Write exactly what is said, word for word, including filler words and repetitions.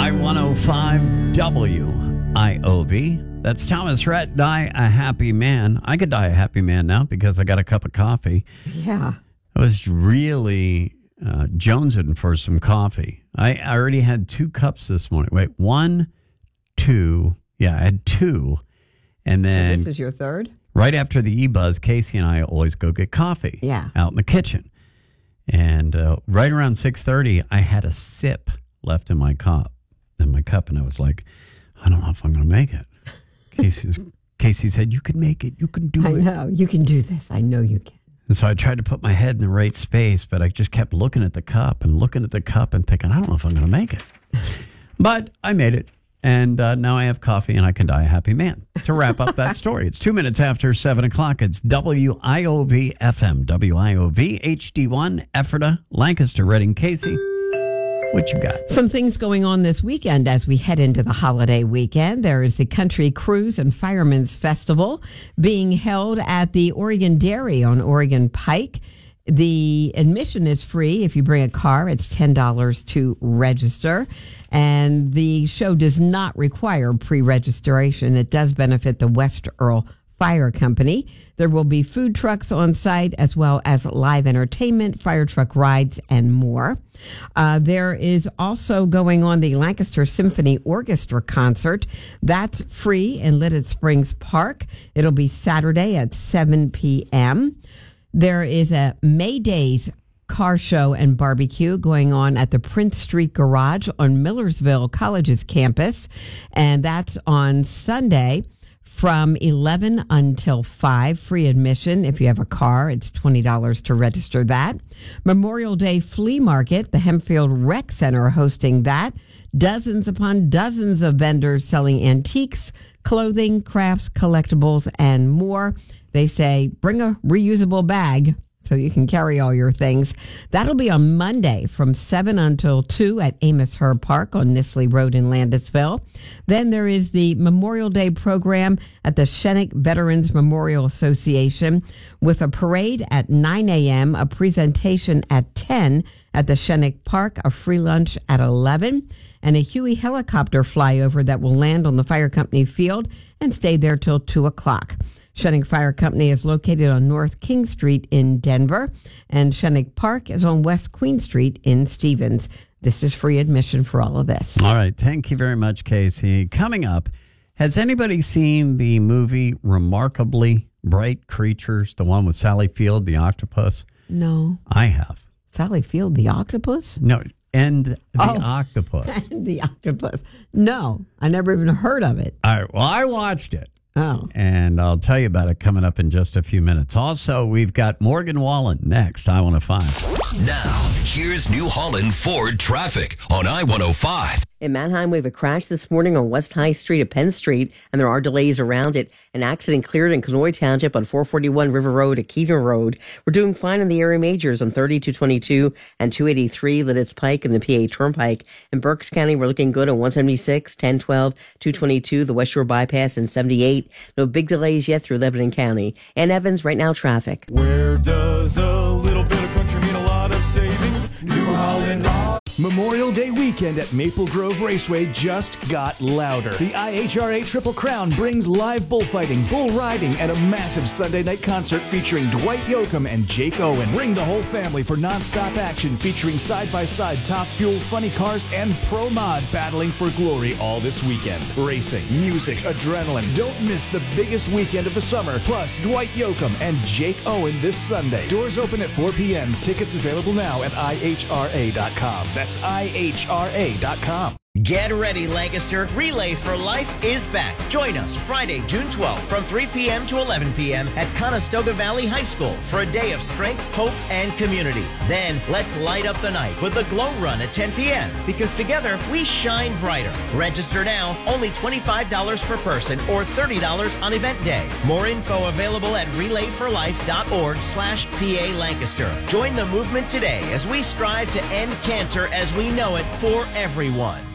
I one oh five W I O V. That's Thomas Rhett, Die a Happy Man. I could die a happy man now because I got a cup of coffee. Yeah. I was really uh, jonesing for some coffee. I, I already had two cups this morning. Wait, one, two. Yeah, I had two. And then So this is your third? Right after the E-Buzz, Casey and I always go get coffee. Yeah. Out in the kitchen. And uh, right around six thirty, I had a sip left in my cup. In my cup, and I was like, I don't know if I'm going to make it. Casey, Casey said, you can make it. You can do I it. I know. You can do this. I know you can. And so I tried to put my head in the right space, but I just kept looking at the cup and looking at the cup and thinking, I don't know if I'm going to make it. But I made it. And uh, now I have coffee and I can die a happy man. To wrap up that story, it's two minutes after seven o'clock. It's W I O V F M, W I O V, H D one, Ephrata, Lancaster, Reading, Casey. What you got? Some things going on this weekend as we head into the holiday weekend. There is the Country Cruise and Firemen's Festival being held at the Oregon Dairy on Oregon Pike. The admission is free. If you bring a car, it's ten dollars to register. And the show does not require pre-registration. It does benefit the West Earl Fire Company. There will be food trucks on site as well as live entertainment, fire truck rides, and more. Uh, there is also going on the Lancaster Symphony Orchestra concert. That's free in Lidded Springs Park. It'll be Saturday at seven p.m. There is a May Days car show and barbecue going on at the Prince Street Garage on Millersville College's campus. And that's on Sunday from eleven until five, free admission. If you have a car, it's twenty dollars to register that. Memorial Day Flea Market, the Hempfield Rec Center are hosting that. Dozens upon dozens of vendors selling antiques, clothing, crafts, collectibles, and more. They say, bring a reusable bag so you can carry all your things. That'll be on Monday from seven until two at Amos Herb Park on Nisley Road in Landisville. Then there is the Memorial Day program at the Shennick Veterans Memorial Association with a parade at nine a.m., a presentation at ten at the Shennick Park, a free lunch at eleven, and a Huey helicopter flyover that will land on the fire company field and stay there till two o'clock. Shennick Fire Company is located on North King Street in Denver, and Shennick Park is on West Queen Street in Stevens. This is free admission for all of this. All right. Thank you very much, Casey. Coming up, has anybody seen the movie Remarkably Bright Creatures, the one with Sally Field, the octopus? No. I have. Sally Field, the octopus? No, and the Oh. octopus. The octopus. No, I never even heard of it. All right. Well, I watched it. Oh. And I'll tell you about it coming up in just a few minutes. Also, we've got Morgan Wallen next, I one oh five. Now, here's New Holland Ford traffic on I one oh five. In Manheim, we have a crash this morning on West High Street at Penn Street, and there are delays around it. An accident cleared in Kenoi Township on four forty-one River Road at Keaton Road. We're doing fine in the area majors on thirty, two twenty-two, and two eighty-three, Lidditz Pike and the P A Turnpike. In Berks County, we're looking good on one seventy-six, ten twelve, two twenty-two, the West Shore Bypass, and seventy-eight. No big delays yet through Lebanon County. Ann Evans, right now, traffic. Where does a little bit of country mean a lot of savings? New Holland. Memorial Day weekend at Maple Grove Raceway just got louder. The I H R A Triple Crown brings live bullfighting, bull riding, and a massive Sunday night concert featuring Dwight Yoakam and Jake Owen. Bring the whole family for nonstop action featuring side-by-side Top Fuel, funny cars, and pro mods battling for glory all this weekend. Racing, music, adrenaline. Don't miss the biggest weekend of the summer. Plus, Dwight Yoakam and Jake Owen this Sunday. Doors open at four p.m. Tickets available now at I H R A dot com. That's I H R A dot com. Get ready, Lancaster. Relay for Life is back. Join us Friday, June twelfth from three p.m. to eleven p.m. at Conestoga Valley High School for a day of strength, hope, and community. Then let's light up the night with the Glow Run at ten p.m. because together we shine brighter. Register now, only twenty-five dollars per person or thirty dollars on event day. More info available at relay for life dot org slash P A Lancaster. Join the movement today as we strive to end cancer as we know it for everyone.